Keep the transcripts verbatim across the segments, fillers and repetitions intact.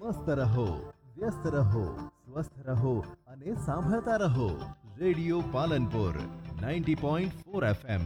મસ્ત રહો, વ્યસ્ત રહો, સ્વસ્થ રહો અને સાંભળતા રહો radio Palanpur ninety point four FM.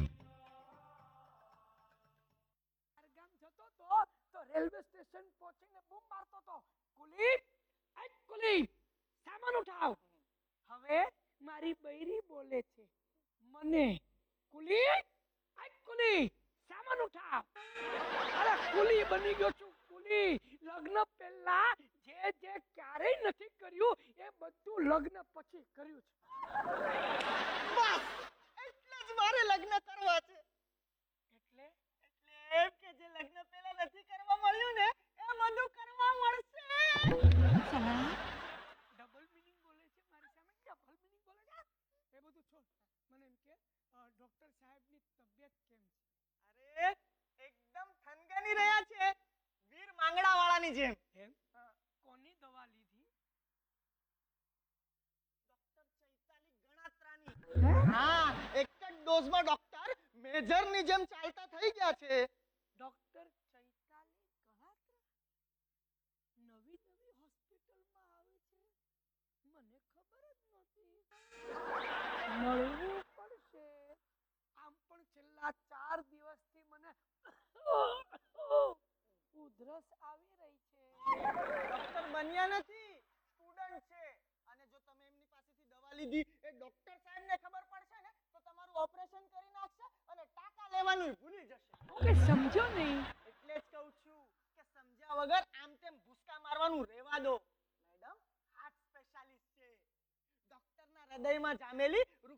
ગામ જતો તો તો રેલવે સ્ટેશન પહોંચીને બૂમ મારતો તો, કુલી આજ કુલી સામાન ઉઠાવ. હવે મારી બૈરી બોલે છે મને, કુલી આજ કુલી સામાન ઉઠાવ. અરે કુલી બની ગયો છું કુલી. લગ્ન પહેલા જે જે ક્યારેય નથી કર્યું એ બધું લગ્ન પછી કર્યું છે. બસ એટલે જ મારે લગ્ન કરવા છે. એટલે એટલે એમ કે જે લગ્ન પહેલા નથી કરવા મળ્યું ને એ બધું કરવા મળશે. ડબલ મીનિંગ બોલે છે મારી સામે. ડબલ મીનિંગ બોલે છે એ બધું છોડ. મને એમ કે ડોક્ટર સાહેબની તબિયત કેમ છે? અરે એકદમ થનગની રહ્યા છે, વીર માંગડા વાળાની જેમ. એમ કોની દવા લીધી? ડોક્ટર ચૈતાલી ગણાત્રાની. હા, એક જ ડોઝમાં ડોક્ટર મેજરની જેમ ચાલતા થઈ ગયા છે. ડોક્ટર ચૈતાલી ગણાત્રા નવી નવી હોસ્પિટલમાં આવે છે, મને ખબર જ નહોતી. મળવું પડશે. આમ પણ છેલ્લા ચાર દિવસથી મને ઉધરસ આવી રહી છે. ડોક્ટર બન્યા નથી, સ્ટુડન્ટ છે. અને જો તમે એમની પાસેથી દવા લીધી એ ડોક્ટર સાહેબને ખબર પડશે ને તો તમારું ઓપરેશન કરી નાખશે અને ટાકા લેવાનું ભૂલી જશે. ઓકે, સમજો નહીં. એટલે જ કહું છું કે સમજ્યા વગર આમ તેમ ભૂસકા મારવાનું રહેવા દો. મેડમ હાર્ટ સ્પેશિયાલિસ્ટ છે. ડોક્ટરના હૃદયમાં જામેલી